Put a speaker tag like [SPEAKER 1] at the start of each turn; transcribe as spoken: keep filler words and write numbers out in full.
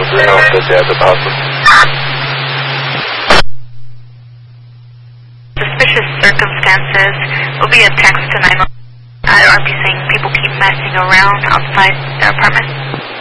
[SPEAKER 1] Bruno for Jazz Apostle.
[SPEAKER 2] Suspicious circumstances will be a text to nine one one. I'll be saying people keep messing around outside their apartment.